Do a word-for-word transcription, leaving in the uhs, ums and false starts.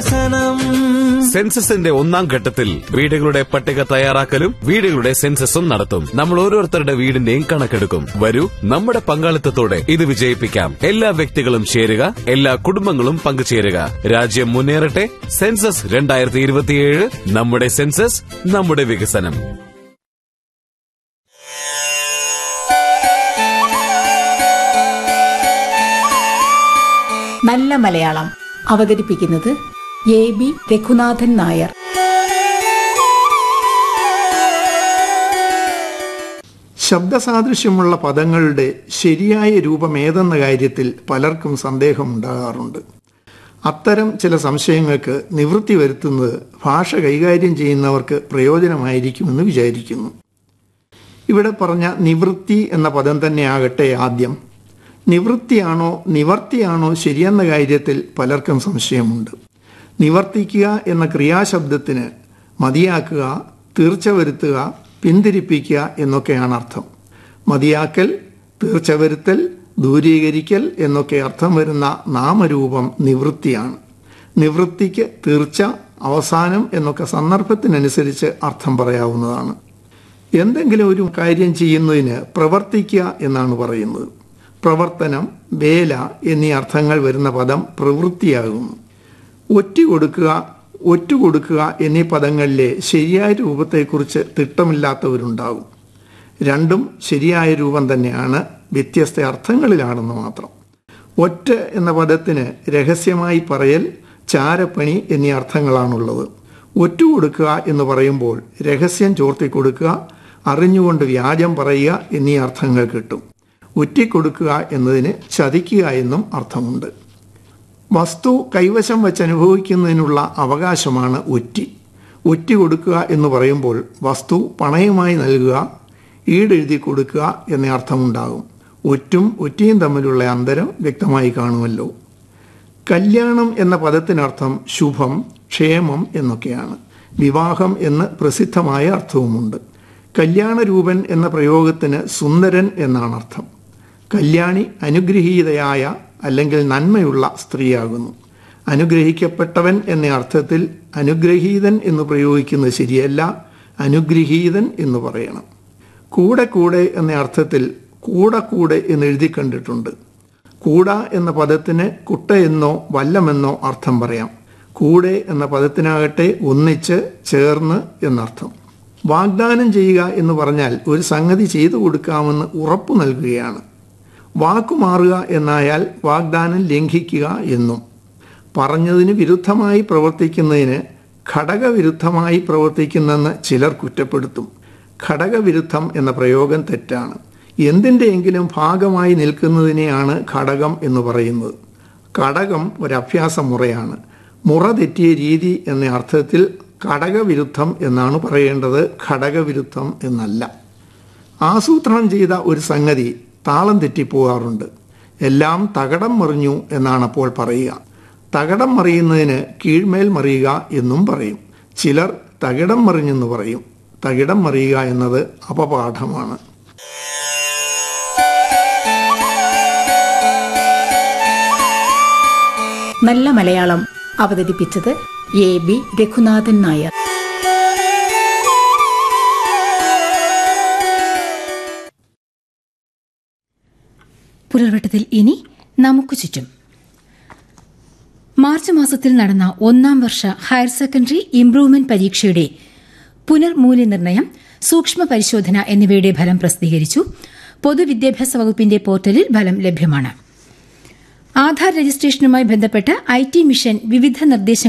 വികസനം. സെൻസസിന്റെ ഒന്നാം ഘട്ടത്തിൽ വീടുകളുടെ പട്ടിക തയ്യാറാക്കലും വീടുകളുടെ സെൻസസും നടത്തും. നമ്മൾ ഓരോരുത്തരുടെ വീടിന്റെയും കണക്കെടുക്കും. വരൂ, നമ്മുടെ പങ്കാളിത്തത്തോടെ ഇത് വിജയിപ്പിക്കാം. എല്ലാ വ്യക്തികളും ചേരുക, എല്ലാ കുടുംബങ്ങളും പങ്കുചേരുക. രാജ്യം മുന്നേറട്ടെ. സെൻസസ് രണ്ടായിരത്തി ഇരുപത്തിയേഴ്. നമ്മുടെ സെൻസസ്, നമ്മുടെ വികസനം. നല്ല മലയാളം അവതരിപ്പിക്കുന്നത് എ ബി രഘുനാഥൻ നായർ. ശബ്ദസാദൃശ്യമുള്ള പദങ്ങളുടെ ശരിയായ രൂപം ഏതെന്ന കാര്യത്തിൽ പലർക്കും സന്ദേഹമുണ്ടാകാറുണ്ട്. അത്തരം ചില സംശയങ്ങൾക്ക് നിവൃത്തി വരുത്തുന്നത് ഭാഷ കൈകാര്യം ചെയ്യുന്നവർക്ക് പ്രയോജനമായിരിക്കുമെന്ന് വിചാരിക്കുന്നു. ഇവിടെ പറഞ്ഞ നിവൃത്തി എന്ന പദം തന്നെയാകട്ടെ ആദ്യം. നിവൃത്തിയാണോ നിവർത്തിയാണോ ശരിയെന്ന കാര്യത്തിൽ പലർക്കും സംശയമുണ്ട്. നിവർത്തിക്കുക എന്ന ക്രിയാശബ്ദത്തിന് മതിയാക്കുക, തീർച്ച വരുത്തുക, പിന്തിരിപ്പിക്കുക എന്നൊക്കെയാണ് അർത്ഥം. മതിയാക്കൽ, തീർച്ച വരുത്തൽ, ദൂരീകരിക്കൽ എന്നൊക്കെ അർത്ഥം വരുന്ന നാമരൂപം നിവൃത്തിയാണ്. നിവൃത്തിക്ക് തീർച്ച, അവസാനം എന്നൊക്കെ സന്ദർഭത്തിനനുസരിച്ച് അർത്ഥം പറയാവുന്നതാണ്. എന്തെങ്കിലും ഒരു കാര്യം ചെയ്യുന്നതിന് പ്രവർത്തിക്കുക എന്നാണ് പറയുന്നത്. പ്രവർത്തനം, വേല എന്നീ അർത്ഥങ്ങൾ വരുന്ന പദം പ്രവൃത്തിയാകുന്നു. ഒറ്റ കൊടുക്കുക, ഒറ്റ കൊടുക്കുക എന്നീ പദങ്ങളിലെ ശരിയായ രൂപത്തെക്കുറിച്ച് തിട്ടമില്ലാത്തവരുണ്ടാകും. രണ്ടും ശരിയായ രൂപം തന്നെയാണ്, വ്യത്യസ്ത അർത്ഥങ്ങളിലാണെന്ന് മാത്രം. ഒറ്റ എന്ന പദത്തിന് രഹസ്യമായി പറയൽ, ചാരപ്പണി എന്നീ അർത്ഥങ്ങളാണുള്ളത്. ഒറ്റ കൊടുക്കുക എന്ന് പറയുമ്പോൾ രഹസ്യം ചോർത്തി കൊടുക്കുക, അറിഞ്ഞുകൊണ്ട് വ്യാജം പറയുക എന്നീ അർത്ഥങ്ങൾ കിട്ടും. ഒറ്റിക്കൊടുക്കുക എന്നതിന് ചതിക്കുക എന്നും അർത്ഥമുണ്ട്. വസ്തു കൈവശം വെച്ച് അനുഭവിക്കുന്നതിനുള്ള അവകാശമാണ് ഒറ്റി. ഒറ്റി കൊടുക്കുക എന്ന് പറയുമ്പോൾ വസ്തു പണയമായി നൽകുക, ഈടെഴുതി കൊടുക്കുക എന്ന അർത്ഥമുണ്ടാകും. ഒറ്റും ഒറ്റിയും തമ്മിലുള്ള അന്തരം വ്യക്തമായി കാണുമല്ലോ. കല്യാണം എന്ന പദത്തിനർത്ഥം ശുഭം, ക്ഷേമം എന്നൊക്കെയാണ്. വിവാഹം എന്ന് പ്രസിദ്ധമായ അർത്ഥവുമുണ്ട്. കല്യാണരൂപൻ എന്ന പ്രയോഗത്തിന് സുന്ദരൻ എന്നാണ് അർത്ഥം. കല്യാണി അനുഗ്രഹീതയായ അല്ലെങ്കിൽ നന്മയുള്ള സ്ത്രീയാകുന്നു. അനുഗ്രഹിക്കപ്പെട്ടവൻ എന്ന അർത്ഥത്തിൽ അനുഗ്രഹീതൻ എന്ന് പ്രയോഗിക്കുന്നത് ശരിയല്ല, അനുഗ്രഹീതൻ എന്ന് പറയണം. കൂടെ കൂടെ എന്ന അർത്ഥത്തിൽ കൂടെ കൂടെ എന്ന് എഴുതി കണ്ടിട്ടുണ്ട്. കൂട എന്ന പദത്തിന് കുട്ടയെന്നോ വല്ലമെന്നോ അർത്ഥം പറയാം. കൂടെ എന്ന പദത്തിനാകട്ടെ ഒന്നിച്ച്, ചേർന്ന് എന്നർത്ഥം. വാഗ്ദാനം ചെയ്യുക എന്ന് പറഞ്ഞാൽ ഒരു സംഗതി ചെയ്തു കൊടുക്കാമെന്ന് ഉറപ്പു നൽകുകയാണ്. വാക്കുമാറുക എന്നായാൽ വാഗ്ദാനം ലംഘിക്കുക എന്നും. പറഞ്ഞതിന് വിരുദ്ധമായി പ്രവർത്തിക്കുന്നതിന് ഘടകവിരുദ്ധമായി പ്രവർത്തിക്കുന്നെന്ന് ചിലർ കുറ്റപ്പെടുത്തും. ഘടകവിരുദ്ധം എന്ന പ്രയോഗം തെറ്റാണ്. എന്തിൻ്റെയെങ്കിലും ഭാഗമായി നിൽക്കുന്നതിനെയാണ് ഘടകം എന്ന് പറയുന്നത്. ഘടകം ഒരഭ്യാസ മുറയാണ്. മുറ തെറ്റിയ രീതി എന്ന അർത്ഥത്തിൽ ഘടകവിരുദ്ധം എന്നാണ് പറയേണ്ടത്, ഘടകവിരുദ്ധം എന്നല്ല. ആസൂത്രണം ചെയ്ത ഒരു സംഗതി താളം തെറ്റിപ്പോകാറുണ്ട്. എല്ലാം തകടം മറിഞ്ഞു എന്നാണ് അപ്പോൾ പറയുക. തകടം മറിയുന്നതിന് കീഴ്മേൽ മറിയുക എന്നും പറയും. ചിലർ തകിടം മറിഞ്ഞെന്ന് പറയും. തകിടം മറിയുക എന്നത് അപപാഠമാണ്. നല്ല മലയാളം അവതരിപ്പിച്ചത് എ ബി രഘുനാഥൻ നായർ. പുലർവട്ടത്തിൽ ഇനി നമുക്ക് ചുറ്റും. മാർച്ച് മാസത്തിൽ നടന്ന ഒന്നാം വർഷ ഹയർ സെക്കൻഡറി ഇംപ്രൂവ്മെന്റ് പരീക്ഷയുടെ പുനർമൂല്യനിർണ്ണയം, സൂക്ഷ്മ പരിശോധന എന്നിവയുടെ ഫലം പ്രസിദ്ധീകരിച്ചു. പൊതുവിദ്യാഭ്യാസ വകുപ്പിന്റെ പോർട്ടലിൽ ഫലം ലഭ്യമാണ്. ആധാർ രജിസ്ട്രേഷനുമായി ബന്ധപ്പെട്ട് ഐ ടി മിഷൻ വിവിധ നിർദ്ദേശങ്ങൾ